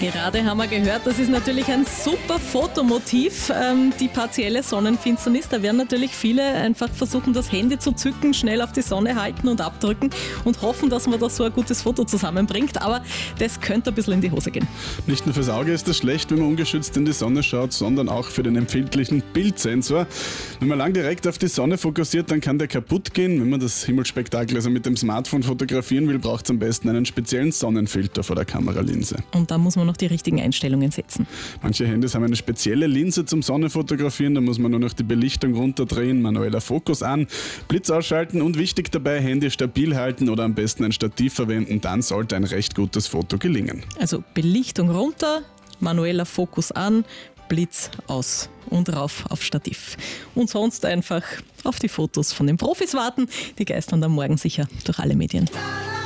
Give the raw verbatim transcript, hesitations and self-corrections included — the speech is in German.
Gerade haben wir gehört, das ist natürlich ein super Fotomotiv, ähm, die partielle Sonnenfinsternis. Da werden natürlich viele einfach versuchen, das Handy zu zücken, schnell auf die Sonne halten und abdrücken und hoffen, dass man da so ein gutes Foto zusammenbringt. Aber das könnte ein bisschen in die Hose gehen. Nicht nur fürs Auge ist das schlecht, wenn man ungeschützt in die Sonne schaut, sondern auch für den empfindlichen Bildsensor. Wenn man lang direkt auf die Sonne fokussiert, dann kann der kaputt gehen. Wenn man das Himmelsspektakel also mit dem Smartphone fotografieren will, braucht es am besten einen speziellen Sonnenfilter vor der Kameralinse. Und da muss man noch die richtigen Einstellungen setzen. Manche Handys haben eine spezielle Linse zum Sonnenfotografieren, da muss man nur noch die Belichtung runterdrehen, manueller Fokus an, Blitz ausschalten und wichtig dabei, Handy stabil halten oder am besten ein Stativ verwenden, dann sollte ein recht gutes Foto gelingen. Also Belichtung runter, manueller Fokus an, Blitz aus und rauf auf Stativ. Und sonst einfach auf die Fotos von den Profis warten, die geistern am Morgen sicher durch alle Medien.